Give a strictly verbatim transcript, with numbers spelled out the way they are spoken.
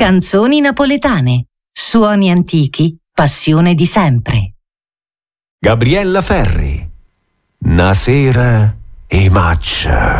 Canzoni napoletane, suoni antichi, passione di sempre. Gabriella Ferri, 'Na sera e maccia.